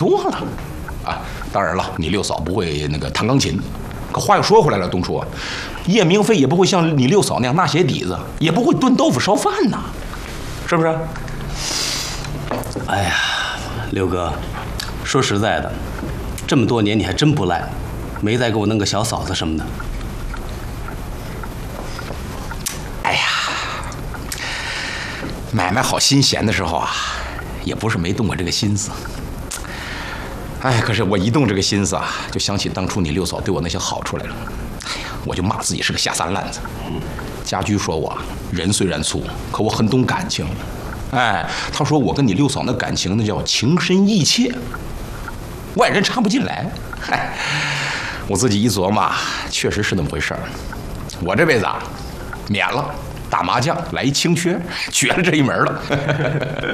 诺了。啊，当然了，你六嫂不会那个弹钢琴。可话又说回来了，东初，叶明飞也不会像你六嫂那样纳鞋底子，也不会炖豆腐烧饭呐，是不是？ 哎呀，六哥，说实在的，这么多年你还真不赖，没再给我弄个小嫂子什么的。 哎呀，买卖好心弦的时候啊，也不是没动过这个心思。哎，可是我一动这个心思啊，就想起当初你六嫂对我那些好处来了。哎呀，我就骂自己是个下三滥子。家驹说我人虽然粗，可我很懂感情。哎，他说我跟你六嫂那感情那叫情深意切，外人插不进来。嗨，我自己一琢磨，确实是那么回事儿。我这辈子啊，免了打麻将来一清缺，绝了这一门了。